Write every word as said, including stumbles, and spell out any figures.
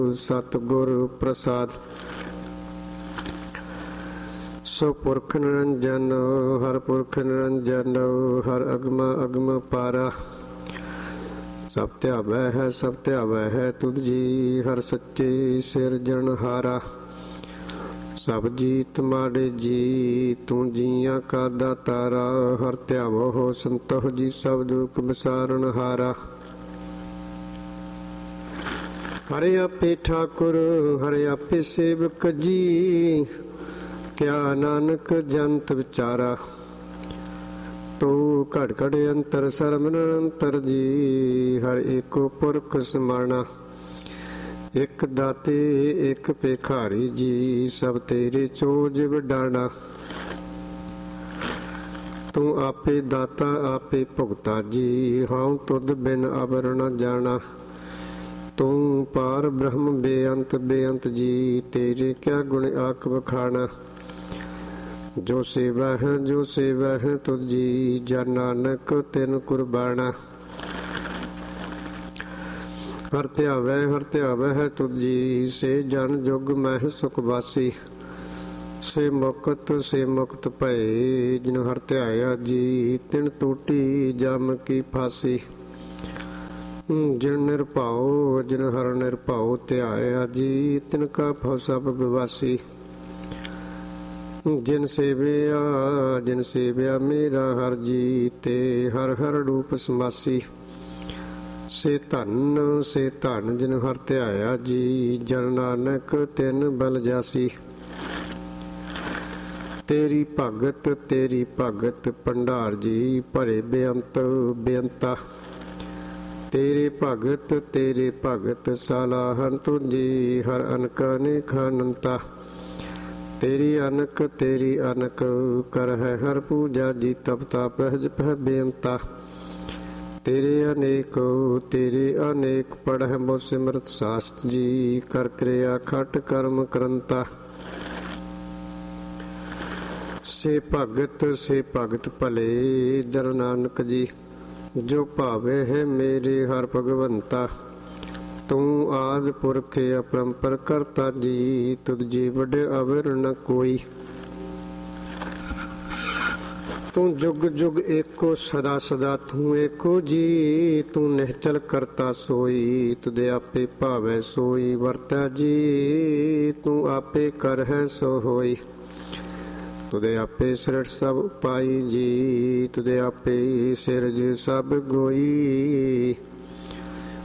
ਸਤਿਗੁਰ ਪ੍ਰਸਾਦ। ਸੋ ਪੁਰਖ ਨਿਰੰਜਨ ਹਰ ਪੁਰਖ ਨਿਰੰਜਨ ਹਰ ਅਗਮ ਅਗਮ ਪਾਰਾ। ਸਭ ਧਿਆਵੈ ਹੈ ਸਭ ਧਿਆਵੈ ਹੈ ਤੁਧ ਜੀ ਹਰ ਸੱਚੇ ਸਿਰਜਣਹਾਰਾ। ਸਭ ਜੀ ਤੁਮਾਰੇ ਜੀ ਤੂੰ ਜੀਆਂ ਕਾ ਦਾਤਾਰਾ। ਹਰ ਧਿਆਵੋ ਸੰਤੋਖ ਜੀ ਸਭ ਦੁਖ ਵਿਸਾਰਣਹਾਰਾ। ਹਰਿ ਆਪੇ ਠਾਕੁਰ ਹਰਿ ਆਪੇ ਸੇਵਕ ਜੀ ਕਿਆ ਨਾਨਕ ਜੰਤ ਵਿਚਾਰਾ। ਤੂੰ ਘੜ ਘੜ ਅੰਤਰ ਸਰਮ ਨਿਰੰਤਰ ਜੀ ਹਰ ਏਕੋ ਪੁਰਖ ਸਮਾਣਾ। ਇੱਕ ਦਾਤੇ ਇੱਕ ਭਿਖਾਰੀ ਜੀ ਸਭ ਤੇਰੇ ਚੋਜ ਵਡਾਣਾ। ਤੂੰ ਆਪੇ ਦਾਤਾ ਆਪੇ ਭੁਗਤਾ ਜੀ ਹਉ ਤੁਧ ਬਿਨ ਅਵਰ ਨ ਜਾਣਾ। ਤੂੰ ਪਾਰ ਬ੍ਰਹਮ ਬੇਅੰਤ ਬੇਅੰਤ ਜੀ ਤੇਰੇ ਕਿਆ ਗੁਣ ਆਖ ਵਖਾਣਾ। ਜੋ ਸੇਵਾ ਹੈ ਜੋ ਸੇਵਾ ਹੈ ਤੁਧ ਜੀ ਜਨ ਨਾਨਕ ਤਿਨ ਕੁਰਬਾਨਾ। ਹਰ ਧਿਆਵੈ ਹਰ ਧਿਆਵੈ ਹੈ ਤੁਧ ਜੀ ਸੇ ਜਨ ਜੁਗ ਮਹਿ ਸੁਖ ਵਾਸੀ। ਸੇ ਮੁਕਤ ਸੇ ਮੁਕਤ ਭਏ ਜਿਨ ਹਰ ਧਿਆਇਆ ਜੀ ਤਿਨ ਟੂਟੀ ਜਮ ਕੀ ਫਾਸੀ। ਜਿਨ ਨਿਰਭਉ ਜਿਨ ਹਰ ਨਿਰਭਉ ਧਿਆਇਆ ਜੀ ਤਿਨ ਕਾ ਭਉ ਸਭ ਵਿਵਾਸੀ। ਜਿਨ ਸੇਵਿਆ ਜਿਨ ਸੇਵਿਆ ਮੇਰਾ ਹਰ ਜੀ ਤੇ ਹਰ ਹਰ ਰੂਪ ਸਮਾਸੀ। ਸੇ ਧਨ ਸੇ ਧਨ ਜਿਨ ਹਰ ਧਿਆਇਆ ਜੀ ਜਨ ਨਾਨਕ ਤਿਨ ਬਲ ਜਾਸੀ। ਤੇਰੀ ਭਗਤ ਤੇਰੀ ਭਗਤ ਭੰਡਾਰ ਜੀ ਭਰੇ ਬੇਅੰਤ ਬੇਅੰਤਾ। ਤੇਰੇ ਭਗਤ ਤੇਰੇ ਭਗਤ ਸਲਾਹਨ ਤੁਝ ਜੀ ਹਰ ਅਨਕ ਅਨੇਕ ਅਨੰਤਾ। ਤੇਰੀ ਅਨਕ ਤੇਰੀ ਅਨਕ ਕਰ ਹੈ ਹਰ ਪੂਜਾ ਜੀ ਤਪ ਤਪ ਪਹਿਜ ਪਹਿ ਬੇਅੰਤਾ। ਤੇਰੇ ਅਨੇਕ ਤੇਰੇ ਅਨੇਕ ਪੜ੍ਹ ਬੋ ਸਿਮਰਤ ਸਾਸਤ ਜੀ ਕਰ ਕਿਰਿਆ ਖਟ ਕਰਮ ਕਰੰਤਾ। ਸੇ ਭਗਤ ਸੇ ਭਗਤ ਭਲੇ ਜਨ ਨਾਨਕ ਜੀ ਜੋ ਭਾਵੇ ਹੈ ਮੇਰੇ ਹਰ ਭਗਵੰਤਾ। ਤੂੰ ਆਦ ਪੁਰਖ ਅਪਰੰਪਰ ਕਰਤਾ ਜੀ ਤੁਧ ਜੀ ਵੱਡੇ ਅਵਰ ਨ ਕੋਈ। ਤੂੰ ਜੁਗ ਜੁਗ ਏਕੋ ਸਦਾ ਸਦਾ ਤੂੰ ਏਕੋ ਜੀ। ਤੂੰ ਨਿਹਚਲ ਕਰਤਾ ਸੋਈ ਤੁਧ ਆਪੇ ਭਾਵੈ ਸੋਈ ਵਰਤੈ ਜੀ। ਤੂੰ ਆਪੇ ਕਰ ਹੈ ਸੋ ਹੋਈ ਤੁਧ ਆਪੇ ਸਿਰਟ ਸਭ ਪਾਈ ਜੀ। ਤੁਧ ਆਪੇ ਸਿਰਜ ਸਭ ਗੋਈ।